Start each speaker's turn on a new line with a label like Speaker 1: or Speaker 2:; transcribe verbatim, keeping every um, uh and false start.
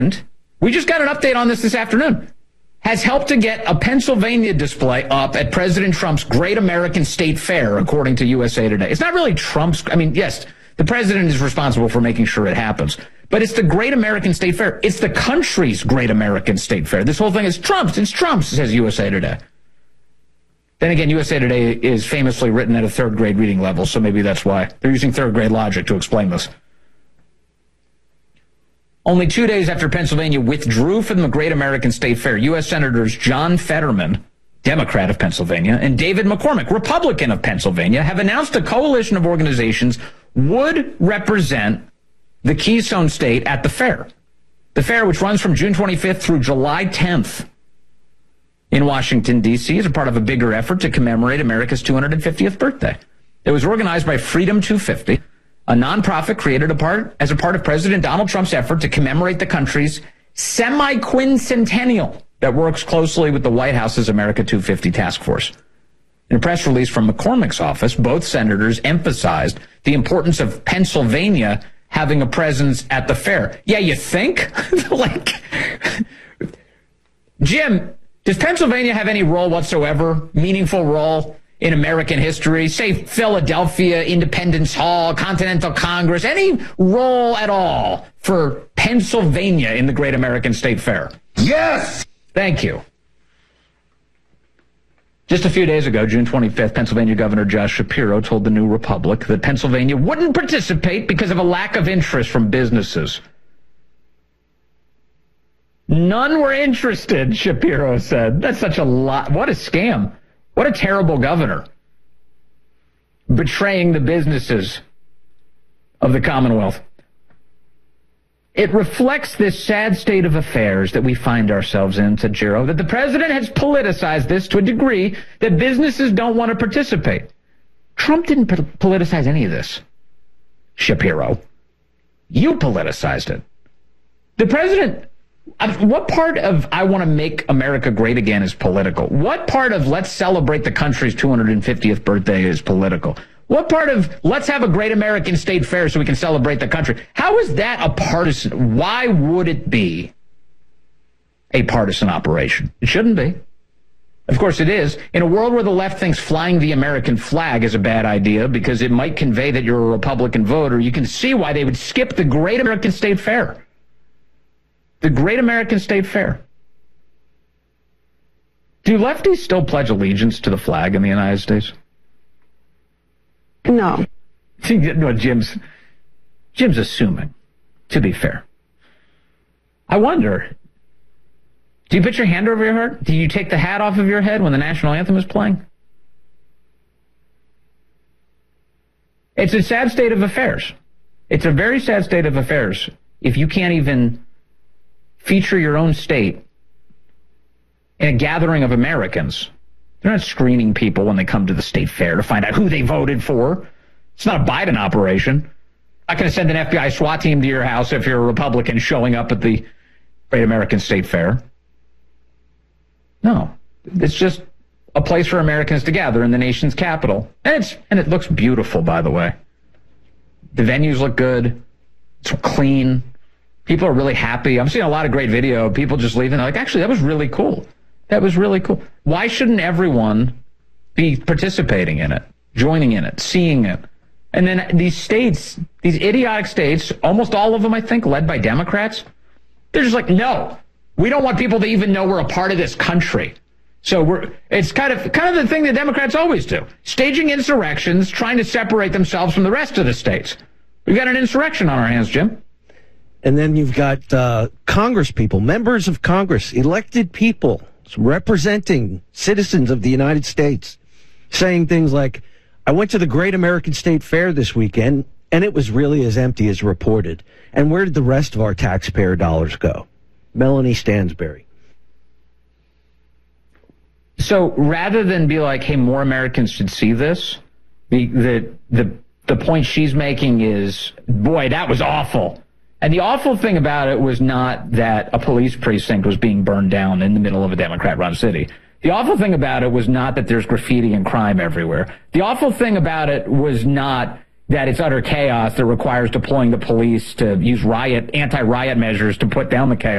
Speaker 1: we just got an update on this this afternoon, has helped to get a Pennsylvania display up at President Trump's Great American State Fair, according to U S A Today. It's not really Trump's. I mean, yes, the president is responsible for making sure it happens, but it's the Great American State Fair. It's the country's Great American State Fair. This whole thing is Trump's. It's Trump's, says U S A Today. Then again, U S A Today is famously written at a third grade reading level, so maybe that's why. They're using third grade logic to explain this. Only two days after Pennsylvania withdrew from the Great American State Fair, U S Senators John Fetterman, Democrat of Pennsylvania, and David McCormick, Republican of Pennsylvania, have announced a coalition of organizations would represent the Keystone State at the fair. The fair, which runs from June twenty-fifth through July tenth in Washington, D C, is a part of a bigger effort to commemorate America's two hundred fiftieth birthday. It was organized by Freedom two fifty, a nonprofit created a part, as a part of President Donald Trump's effort to commemorate the country's semi-quincentennial that works closely with the White House's America two fifty task force. In a press release from McCormick's office, both senators emphasized the importance of Pennsylvania having a presence at the fair. Yeah, you think? Like, Jim, does Pennsylvania have any role whatsoever, meaningful role in American history? Say Philadelphia, Independence Hall, Continental Congress, any role at all for Pennsylvania in the Great American State Fair?
Speaker 2: Yes!
Speaker 1: Thank you. Just a few days ago, June twenty-fifth, Pennsylvania Governor Josh Shapiro told the New Republic that Pennsylvania wouldn't participate because of a lack of interest from businesses. None were interested, Shapiro said. That's such a lot. What a scam. What a terrible governor. Betraying the businesses of the Commonwealth. It reflects this sad state of affairs that we find ourselves in, said Giro, that the president has politicized this to a degree that businesses don't want to participate. Trump didn't po- politicize any of this, Shapiro. You politicized it. The president, what part of I want to make America great again is political? What part of let's celebrate the country's two hundred fiftieth birthday is political? What part of let's have a great American State Fair so we can celebrate the country? How is that a partisan? Why would it be a partisan operation? It shouldn't be. Of course it is. In a world where the left thinks flying the American flag is a bad idea because it might convey that you're a Republican voter, you can see why they would skip the Great American State Fair. The Great American State Fair. Do lefties still pledge allegiance to the flag in the United States?
Speaker 3: No.
Speaker 1: No, Jim's, Jim's assuming, to be fair. I wonder, do you put your hand over your heart? Do you take the hat off of your head when the national anthem is playing? It's a sad state of affairs. It's a very sad state of affairs if you can't even feature your own state in a gathering of Americans. They're not screening people when they come to the state fair to find out who they voted for. It's not a Biden operation. I'm not going to send an F B I SWAT team to your house if you're a Republican showing up at the Great American State Fair. No. It's just a place for Americans to gather in the nation's capital. And it's and it looks beautiful, by the way. The venues look good. It's clean. People are really happy. I'm seeing a lot of great video. People just leaving. They're like, actually, that was really cool. That was really cool. Why shouldn't everyone be participating in it, joining in it, seeing it? And then these states, these idiotic states, almost all of them, I think, led by Democrats, they're just like, no, we don't want people to even know we're a part of this country. So we're, it's kind of, kind of the thing that Democrats always do. Staging insurrections, trying to separate themselves from the rest of the states. We've got an insurrection on our hands, Jim.
Speaker 2: And then you've got uh, Congress people, members of Congress, elected people representing citizens of the United States, saying things like, I went to the Great American State Fair this weekend, and it was really as empty as reported. And where did the rest of our taxpayer dollars go? Melanie Stansberry.
Speaker 1: So rather than be like, hey, more Americans should see this, the the the, the point she's making is, boy, that was awful. And the awful thing about it was not that a police precinct was being burned down in the middle of a Democrat-run city. The awful thing about it was not that there's graffiti and crime everywhere. The awful thing about it was not that it's utter chaos that requires deploying the police to use riot, anti-riot measures to put down the chaos.